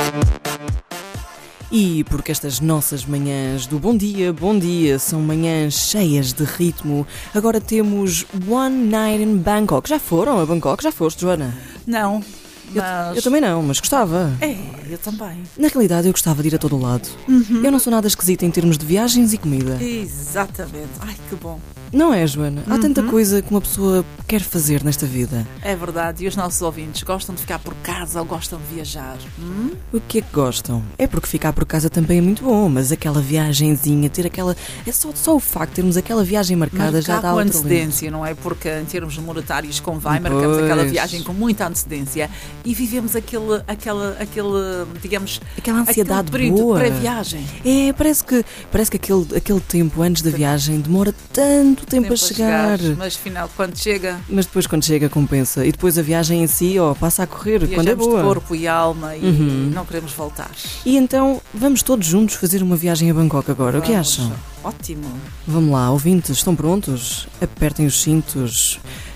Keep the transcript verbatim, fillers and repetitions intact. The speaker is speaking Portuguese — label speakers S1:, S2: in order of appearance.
S1: E porque estas nossas manhãs do Bom Dia, Bom Dia são manhãs cheias de ritmo, agora temos One Night in Bangkok. Já foram a Bangkok? Já foste, Joana?
S2: Não,
S1: Eu,
S2: mas...
S1: eu também não, mas gostava.
S2: É, eu também.
S1: Na realidade, eu gostava de ir a todo o lado.
S2: Uhum.
S1: Eu não sou nada esquisita em termos de viagens e comida.
S2: Exatamente. Ai, que bom.
S1: Não é, Joana? Há tanta
S2: Uhum.
S1: coisa que uma pessoa quer fazer nesta vida.
S2: É verdade. E os nossos ouvintes gostam de ficar por casa ou gostam de viajar? Hum?
S1: O que é que gostam? É porque ficar por casa também é muito bom, mas aquela viagenzinha, ter aquela... É só, só o facto de termos aquela viagem marcada já dá
S2: com
S1: outro
S2: antecedência, não é? Porque em termos monetários convém, marcamos
S1: Pois.
S2: aquela viagem com muita antecedência e vivemos aquele, aquele, aquele digamos...
S1: Aquela ansiedade
S2: aquele período
S1: boa.
S2: pré-viagem.
S1: É, parece que, parece que aquele, aquele tempo antes da viagem demora tanto tempo, a chegar.
S2: Mas afinal, quando chega...
S1: Mas depois quando chega compensa. E depois a viagem em si, ó, passa a correr, quando é
S2: Viajamos
S1: boa.
S2: de corpo e alma e
S1: Uhum.
S2: não queremos voltar.
S1: E então, vamos todos juntos fazer uma viagem a Bangkok agora, o que
S2: Vamos.
S1: acham?
S2: Ótimo.
S1: Vamos lá, ouvintes, estão prontos? Apertem os cintos,